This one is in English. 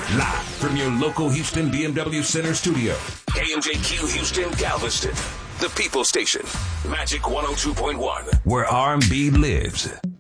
Live from your local Houston BMW Center studio. KMJQ Houston, Galveston. The People Station. Magic 102.1. Where R&B lives.